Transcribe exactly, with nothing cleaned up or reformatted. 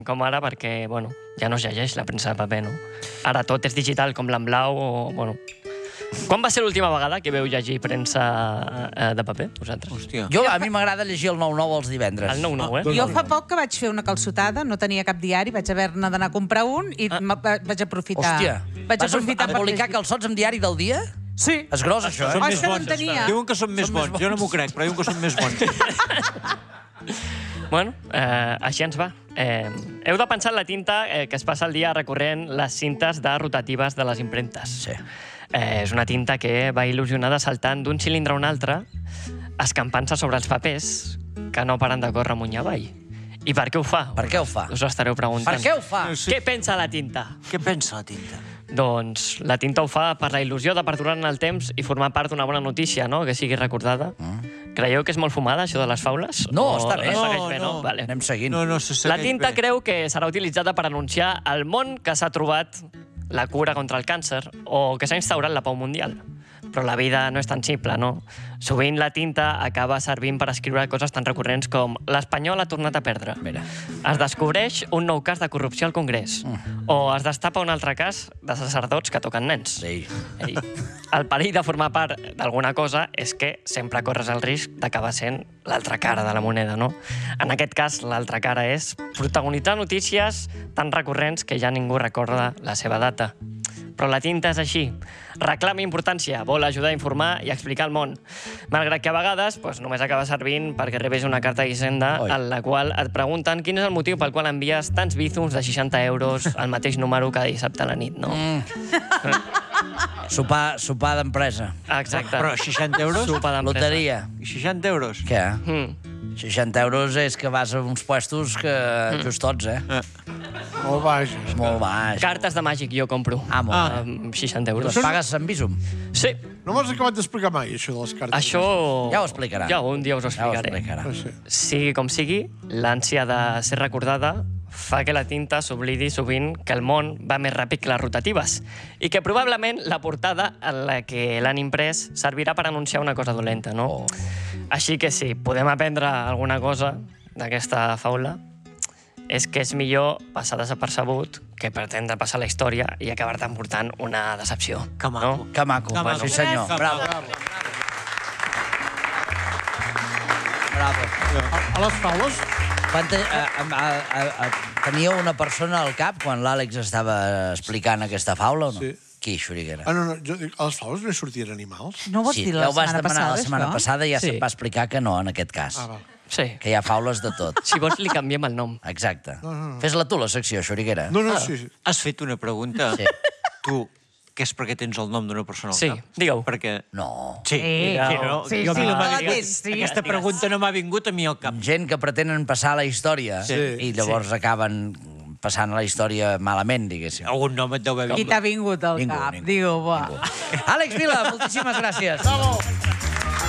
com ara, perquè, bueno, ja no es llegeix la premsa de paper, no? Ara tot és digital, com l'Emblau o... Bueno. Quan va ser l'última vegada que veu llegir premsa de paper, vosaltres? Hòstia. Jo, a mi m'agrada llegir el nou nou els divendres. El nou nou, eh? Jo fa poc que vaig fer una calçotada, no tenia cap diari, vaig haver-ne d'anar a comprar un i vaig aprofitar. Hòstia, vaig vas a publicar calçots amb diari del dia? Sí. És gros, això, eh? Són Oh, més és que no en bons. tenia. Diuen que són més bons. Jo no m'ho crec, però diuen que són més bons. Bueno, eh, així ens va. Eh, heu de pensar en la tinta eh, que es passa el dia recorrent les cintes de rotatives de les impremtes. Sí. Eh, és una tinta que va il·lusionada saltant d'un cilindre a un altre, escampant-se sobre els papers que no paren de córrer amunt i avall. I per què ho fa? Per què ho fa? Us ho estareu preguntant. Per què ho fa? Què pensa la tinta? Què pensa la tinta? Doncs la tinta ho fa per la il·lusió de perdurar en el temps i formar part d'una bona notícia, no?, que sigui recordada. Mm. Creieu que és molt fumada, això de les faules? No, o està bé. es segueix No, bé, no? no. Vale. Anem seguint. No, no, se segueix La tinta bé. creu que serà utilitzada per anunciar al món que s'ha trobat la cura contra el càncer o que s'ha instaurat la pau mundial. Però la vida no és tan simple, no? Sovint la tinta acaba servint per escriure coses tan recurrents com l'Espanyol ha tornat a perdre. Mira. Es descobreix un nou cas de corrupció al Congrés. Mm. O es destapa un altre cas de sacerdots que toquen nens. Sí. Ei, el perill de formar part d'alguna cosa és que sempre corres el risc d'acabar sent l'altra cara de la moneda, no? En aquest cas, l'altra cara és protagonitzar notícies tan recurrents que ja ningú recorda la seva data. Però la tinta és així. Reclama importància, vol ajudar a informar i explicar el món. Malgrat que a vegades doncs, només acaba servint perquè rebés una carta d'Hisenda Oi. en la qual et pregunten quin és el motiu pel qual envies tants bízums de seixanta euros al mateix número cada dissabte a la nit, no? Mm. Sopar, sopar d'empresa. Exacte. Però seixanta euros? Sopa d'empresa. Loteria. I seixanta euros? Què? Mm. seixanta euros és que vas a uns puestos que just tots, eh? Molt baix. Molt baix. Cartes de màgic jo compro. Ah, molt bé. Amb seixanta euros. Les pagues amb Bizum? Sí. No m'has acabat d'explicar mai, això de les cartes. Això... Ja ho explicarà. Ja, un dia us ho Ja ho explicaré. explicarà. Ah, sí. Sigui com sigui, l'ànsia de ser recordada fa que la tinta s'oblidi sovint que el món va més ràpid que les rotatives i que probablement la portada en la que l'han imprès servirà per anunciar una cosa dolenta, no? Oh. Així que sí, podem aprendre alguna cosa d'aquesta faula, és que és millor passar desapercebut que pretendre passar la història i acabar-te emportant una decepció. Que maco. No? Que maco. Que maco. Sí, senyor. Que Bravo. maco. Bravo. A, a les faules, Quan te, a, a, a, a, teníeu una persona al cap quan l'Àlex estava explicant aquesta faula o no? Sí. Qui, Xuriguera? ah, no, no, jo dic, a les faules no hi sortien animals? No ho vas Sí, dir ja la ho vas setmana demanar passada, la setmana això? passada i ja Sí. se't va explicar que no, en aquest cas. Ah, va. Sí. Que hi ha faules de tot. Si vols, li canviem el nom. Exacte. Fes-la tu, la secció, Xuriguera. No, no, sí, sí. Has fet una pregunta? Sí. Tu, que és perquè tens el nom d'una persona al Sí, cap? digue-ho. Perquè... No. Sí, Sí. sí, no? Sí, Jo a mi sí, no m'ha la vingut- tens, sí. Aquesta pregunta no m'ha vingut a mi al cap. Gent que pretenen passar la història Sí. i llavors acaben passant la història malament, diguéssim. Algun nom et deu haver Qui vingut. t'ha vingut al Ningú, cap? ningú. Digue-ho, va. Àlex Vila, moltíssimes gràcies. Bravo!